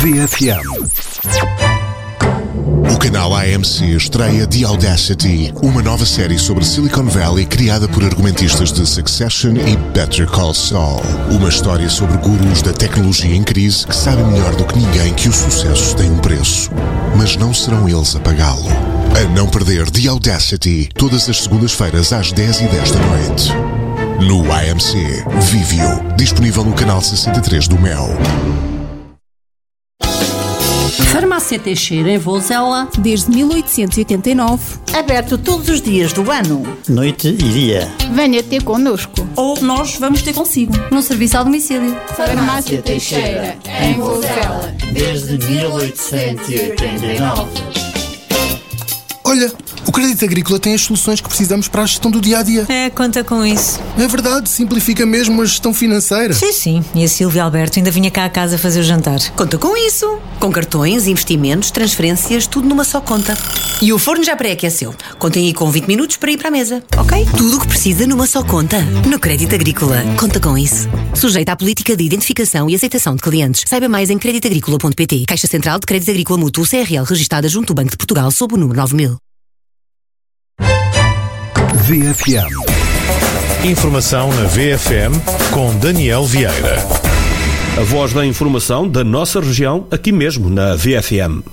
VFM. O canal AMC estreia The Audacity, uma nova série sobre Silicon Valley criada por argumentistas de Succession e Better Call Saul. Uma história sobre gurus da tecnologia em crise que sabem melhor do que ninguém que o sucesso tem um preço. Mas não serão eles a pagá-lo. A não perder The Audacity, todas as segundas-feiras às 10h10 da noite. No AMC Vivio, disponível no canal 63 do Mel. Farmácia Teixeira em Vozela desde 1889. Aberto todos os dias do ano. Noite e dia. Venha ter connosco. Ou nós vamos ter consigo. No serviço ao domicílio. Farmácia Teixeira em Vozela desde 1889. Olha, o Crédito Agrícola tem as soluções que precisamos para a gestão do dia-a-dia. Conta com isso. É verdade, simplifica mesmo a gestão financeira. Sim. E a Silvia Alberto ainda vinha cá a casa fazer o jantar. Conta com isso. Com cartões, investimentos, transferências, tudo numa só conta. E o forno já pré-aqueceu. Contem aí com 20 minutos para ir para a mesa, ok? Tudo o que precisa numa só conta. No Crédito Agrícola. Conta com isso. Sujeita à política de identificação e aceitação de clientes. Saiba mais em creditagricola.pt. Caixa Central de Crédito Agrícola Mútuo CRL registada junto ao Banco de Portugal sob o número 9000. VFM. Informação na VFM com Daniel Vieira. A voz da informação da nossa região, aqui mesmo na VFM.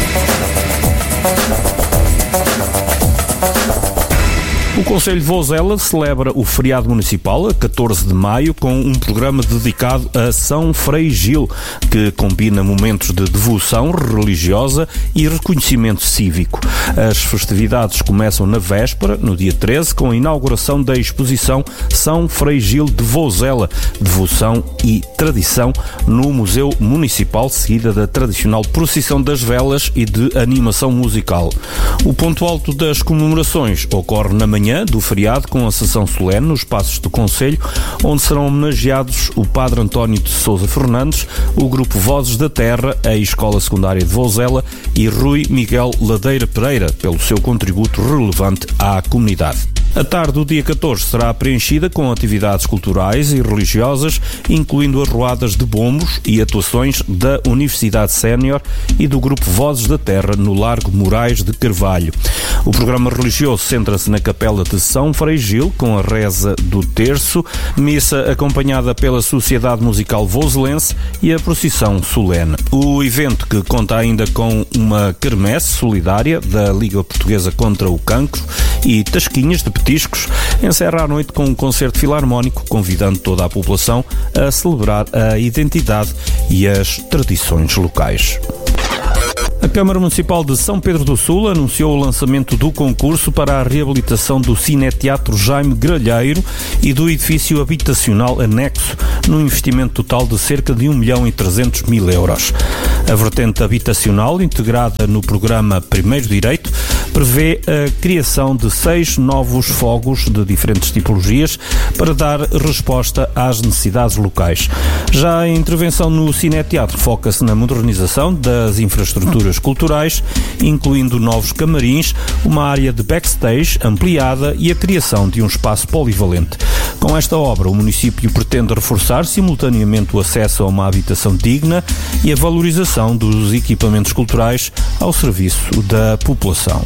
O Concelho de Vozela celebra o feriado municipal a 14 de maio com um programa dedicado a São Frei Gil, que combina momentos de devoção religiosa e reconhecimento cívico. As festividades começam na véspera, no dia 13, com a inauguração da exposição São Frei Gil de Vozela, Devoção e Tradição, no Museu Municipal, seguida da tradicional procissão das velas e de animação musical. O ponto alto das comemorações ocorre na manhã do feriado, com a sessão solene nos Passos do Concelho, onde serão homenageados o Padre António de Sousa Fernandes, o Grupo Vozes da Terra, a Escola Secundária de Vozela e Rui Miguel Ladeira Pereira, pelo seu contributo relevante à comunidade. A tarde do dia 14 será preenchida com atividades culturais e religiosas, incluindo arruadas de bombos e atuações da Universidade Sénior e do Grupo Vozes da Terra no Largo Moraes de Carvalho. O programa religioso centra-se na Capela de São Frei Gil, com a reza do terço, missa acompanhada pela Sociedade Musical Vozelense e a procissão solene. O evento, que conta ainda com uma quermesse solidária da Liga Portuguesa contra o Cancro e tasquinhas de petiscos, encerra a noite com um concerto filarmónico, convidando toda a população a celebrar a identidade e as tradições locais. A Câmara Municipal de São Pedro do Sul anunciou o lançamento do concurso para a reabilitação do Cineteatro Jaime Gralheiro e do edifício habitacional anexo, num investimento total de cerca de 1.300.000 euros. A vertente habitacional, integrada no programa Primeiro Direito, prevê a criação de 6 novos fogos de diferentes tipologias para dar resposta às necessidades locais. Já a intervenção no Cineteatro foca-se na modernização das infraestruturas culturais, incluindo novos camarins, uma área de backstage ampliada e a criação de um espaço polivalente. Com esta obra, o município pretende reforçar simultaneamente o acesso a uma habitação digna e a valorização dos equipamentos culturais ao serviço da população.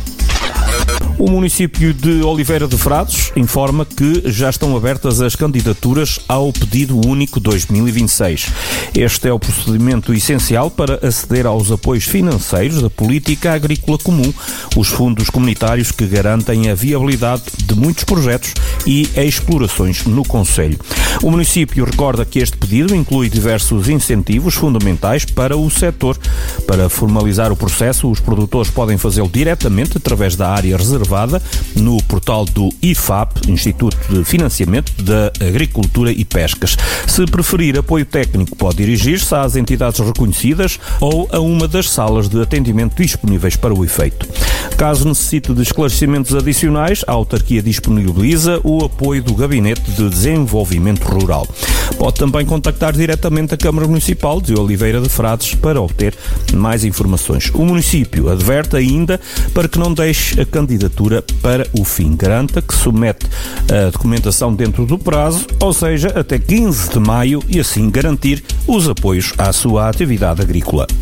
O município de Oliveira de Frades informa que já estão abertas as candidaturas ao Pedido Único 2026. Este é o procedimento essencial para aceder aos apoios financeiros da Política Agrícola Comum, os fundos comunitários que garantem a viabilidade de muitos projetos e explorações no concelho. O município recorda que este pedido inclui diversos incentivos fundamentais para o setor. Para formalizar o processo, os produtores podem fazê-lo diretamente através da área reservada no portal do IFAP, Instituto de Financiamento da Agricultura e Pescas. Se preferir apoio técnico, pode dirigir-se às entidades reconhecidas ou a uma das salas de atendimento disponíveis para o efeito. Caso necessite de esclarecimentos adicionais, a autarquia disponibiliza o apoio do Gabinete de Desenvolvimento Rural. Pode também contactar diretamente a Câmara Municipal de Oliveira de Frades para obter mais informações. O município adverte ainda para que não deixe a candidatura para o fim. Garanta que submete a documentação dentro do prazo, ou seja, até 15 de maio, e assim garantir os apoios à sua atividade agrícola.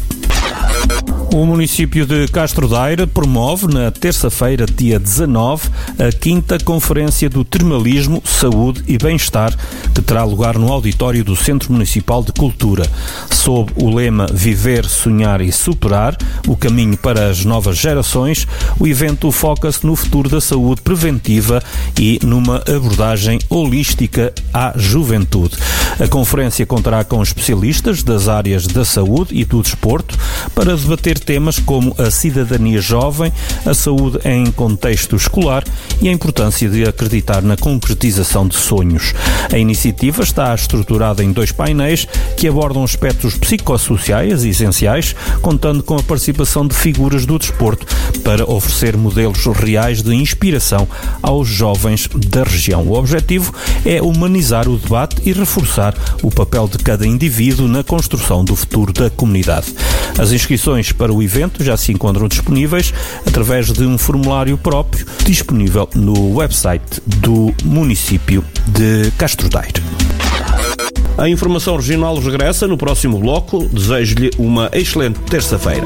O município de Castro Daire promove, na terça-feira, dia 19, a 5ª Conferência do Termalismo, Saúde e Bem-Estar, que terá lugar no auditório do Centro Municipal de Cultura. Sob o lema Viver, Sonhar e Superar, o caminho para as novas gerações, o evento foca-se no futuro da saúde preventiva e numa abordagem holística à juventude. A conferência contará com especialistas das áreas da saúde e do desporto para debater temas como a cidadania jovem, a saúde em contexto escolar e a importância de acreditar na concretização de sonhos. A iniciativa está estruturada em 2 painéis que abordam aspectos psicossociais e essenciais, contando com a participação de figuras do desporto para oferecer modelos reais de inspiração aos jovens da região. O objetivo é humanizar o debate e reforçar o papel de cada indivíduo na construção do futuro da comunidade. As inscrições para o evento já se encontram disponíveis através de um formulário próprio disponível no website do município de Castro Daire. A informação regional regressa no próximo bloco. Desejo-lhe uma excelente terça-feira.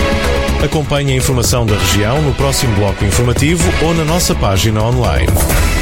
Acompanhe a informação da região no próximo bloco informativo ou na nossa página online.